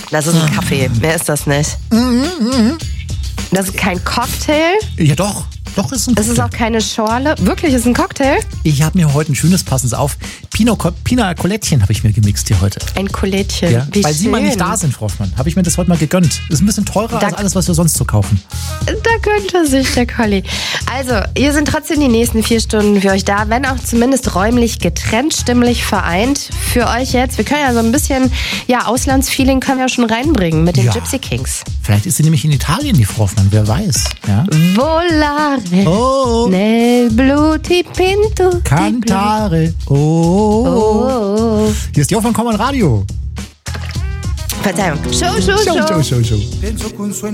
Das ist ein Kaffee. Mehr ist das nicht. Das ist kein Cocktail. Ja, doch. Doch, ist ein Cocktail. Es ist auch keine Schorle. Wirklich, ist ein Cocktail? Ich habe mir heute ein schönes, passendes auf. Pina Colettchen habe ich mir gemixt hier heute. Ein Colettchen. Ja, wie weil schön. Sie mal nicht da sind, Frau Hoffmann, habe ich mir das heute mal gegönnt. Ist ein bisschen teurer als alles, was wir sonst so kaufen. Da könnte sich der Colli. Also, hier sind trotzdem die nächsten 4 Stunden für euch da, wenn auch zumindest räumlich getrennt, stimmlich vereint. Für euch jetzt. Wir können ja so ein bisschen, Auslandsfeeling können wir schon reinbringen mit den Gypsy Kings. Vielleicht ist sie nämlich in Italien, die Frau Hoffmann, wer weiß. Ja? Volare Oh, nel blu ti pinto. Cantare. Oh. Hier ist die Hoffmann Kommand Radio. Verzeihung. Show. Show.